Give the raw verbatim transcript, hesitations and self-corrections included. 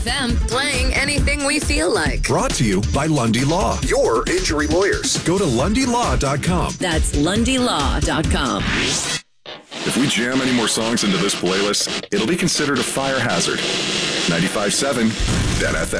Them playing anything we feel like. Brought to you by Lundy Law, your injury lawyers. Go to lundy law dot com. That's lundy law dot com. If we jam any more songs into this playlist, it'll be considered a fire hazard. ninety-five point seven, Dan F M.